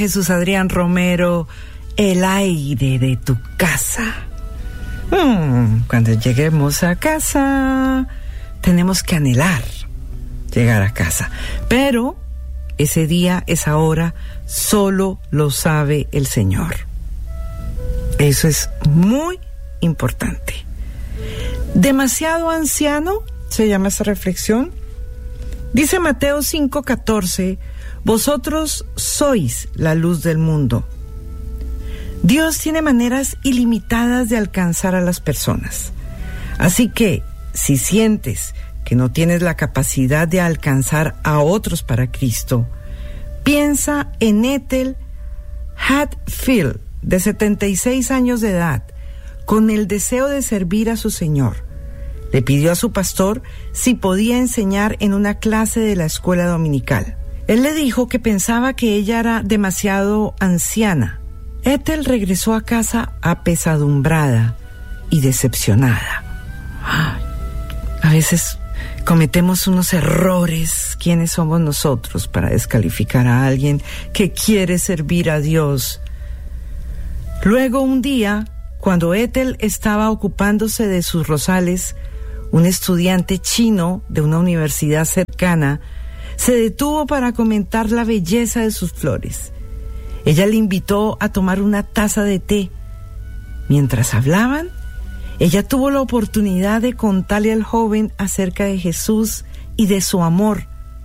Jesús Adrián Romero, el aire de tu casa. Cuando lleguemos a casa, tenemos que anhelar llegar a casa. Pero ese día, esa hora, solo lo sabe el Señor. Eso es muy importante. Demasiado anciano, se llama esa reflexión. Dice Mateo 5:14, vosotros sois la luz del mundo. Dios tiene maneras ilimitadas de alcanzar a las personas. Así que, si sientes que no tienes la capacidad de alcanzar a otros para Cristo, piensa en Ethel Hatfield, de 76 años de edad, con el deseo de servir a su Señor. Le pidió a su pastor si podía enseñar en una clase de la escuela dominical. Él le dijo que pensaba que ella era demasiado anciana. Ethel regresó a casa apesadumbrada y decepcionada. A veces cometemos unos errores. ¿Quiénes somos nosotros para descalificar a alguien que quiere servir a Dios? Luego, un día, cuando Ethel estaba ocupándose de sus rosales, un estudiante chino de una universidad cercana se detuvo para comentar la belleza de sus flores. Ella le invitó a tomar una taza de té. Mientras hablaban, ella tuvo la oportunidad de contarle al joven acerca de Jesús y de su amor.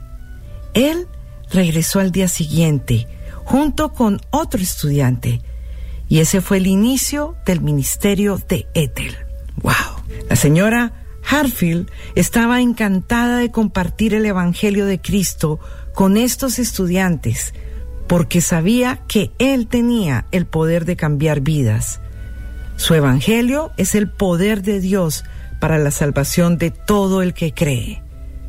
Él regresó al día siguiente, junto con otro estudiante, y ese fue el inicio del ministerio de Ethel. ¡Wow! La señora Hatfield estaba encantada de compartir el Evangelio de Cristo con estos estudiantes, porque sabía que Él tenía el poder de cambiar vidas. Su Evangelio es el poder de Dios para la salvación de todo el que cree.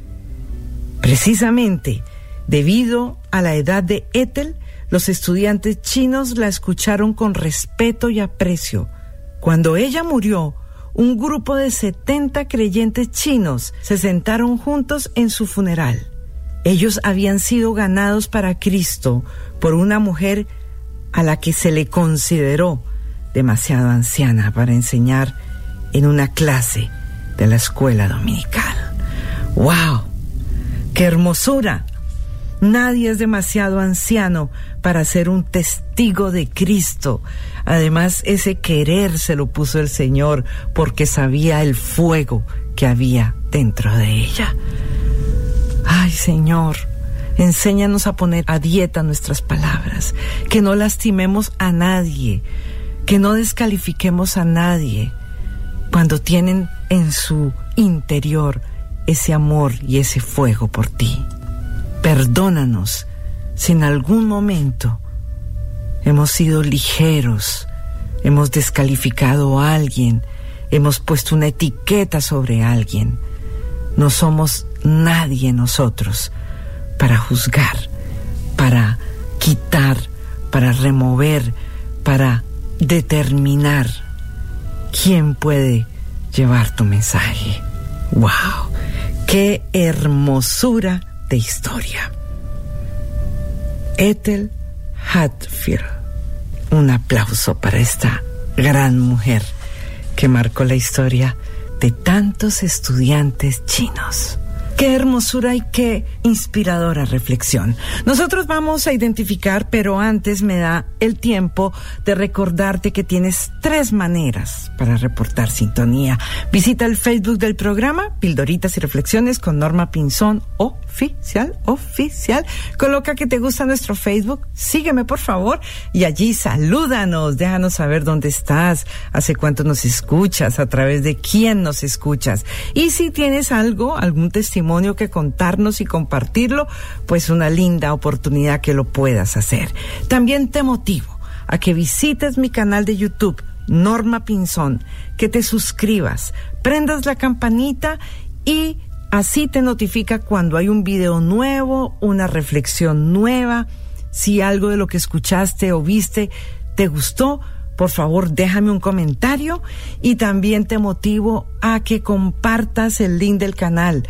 Precisamente, debido a la edad de Ethel, los estudiantes chinos la escucharon con respeto y aprecio. Cuando ella murió, un grupo de 70 creyentes chinos se sentaron juntos en su funeral. Ellos habían sido ganados para Cristo por una mujer a la que se le consideró demasiado anciana para enseñar en una clase de la escuela dominical. ¡Wow! ¡Qué hermosura! Nadie es demasiado anciano para ser un testigo de Cristo. Además, ese querer se lo puso el Señor porque sabía el fuego que había dentro de ella. Ay, Señor, enséñanos a poner a dieta nuestras palabras, que no lastimemos a nadie, que no descalifiquemos a nadie cuando tienen en su interior ese amor y ese fuego por ti. Perdónanos si en algún momento hemos sido ligeros, hemos descalificado a alguien, hemos puesto una etiqueta sobre alguien. No somos nadie nosotros para juzgar, para quitar, para remover, para determinar quién puede llevar tu mensaje. ¡Wow! ¡Qué hermosura de historia! Ethel Hatfield. Un aplauso para esta gran mujer que marcó la historia de tantos estudiantes chinos. Qué hermosura y qué inspiradora reflexión. Nosotros vamos a identificar, pero antes me da el tiempo de recordarte que tienes 3 maneras para reportar sintonía. Visita el Facebook del programa, Pildoritas y Reflexiones con Norma Pinzón, oficial. Coloca que te gusta nuestro Facebook, sígueme por favor, y allí salúdanos, déjanos saber dónde estás, hace cuánto nos escuchas, a través de quién nos escuchas. Y si tienes algún testimonio que contarnos y compartirlo, pues una linda oportunidad que lo puedas hacer. También te motivo a que visites mi canal de YouTube, Norma Pinzón, que te suscribas, prendas la campanita y así te notifica cuando hay un video nuevo, una reflexión nueva. Si algo de lo que escuchaste o viste te gustó, por favor, déjame un comentario, y también te motivo a que compartas el link del canal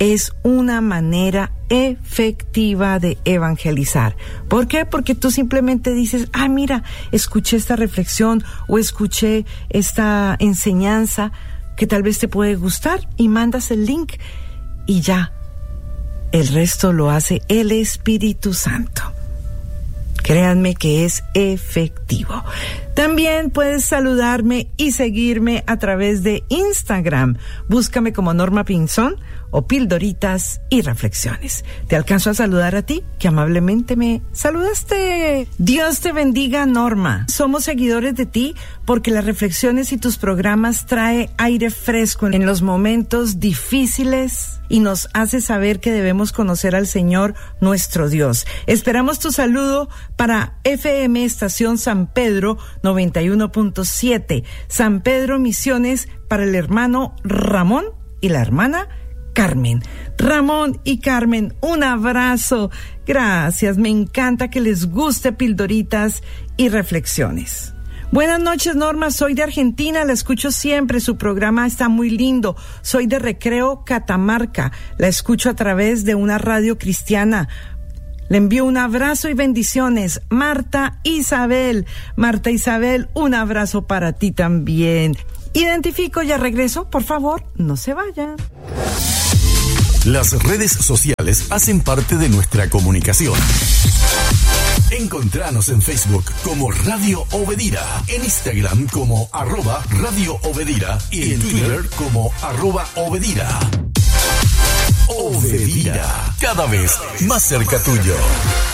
es una manera efectiva de evangelizar. ¿Por qué? Porque tú simplemente dices, mira, escuché esta reflexión o escuché esta enseñanza que tal vez te puede gustar, y mandas el link y ya. El resto lo hace el Espíritu Santo. Créanme que es efectivo. También puedes saludarme y seguirme a través de Instagram. Búscame como Norma Pinzón o Pildoritas y Reflexiones. Te alcanzo a saludar a ti, que amablemente me saludaste. Dios te bendiga, Norma. Somos seguidores de ti porque las reflexiones y tus programas trae aire fresco en los momentos difíciles y nos hace saber que debemos conocer al Señor nuestro Dios. Esperamos tu saludo para FM Estación San Pedro 91.7, San Pedro Misiones, para el hermano Ramón y la hermana Carmen. Ramón y Carmen, un abrazo. Gracias, me encanta que les guste Pildoritas y Reflexiones. Buenas noches, Norma, soy de Argentina, la escucho siempre, su programa está muy lindo. Soy de Recreo, Catamarca, la escucho a través de una radio cristiana. Le envío un abrazo y bendiciones. Marta Isabel, un abrazo para ti también. Identifico, ya regreso, por favor, no se vayan. Las redes sociales hacen parte de nuestra comunicación. Encontranos en Facebook como Radio Obedira, en Instagram como @Radio Obedira y en Twitter como @Obedira. Obedira, cada vez más cerca tuyo.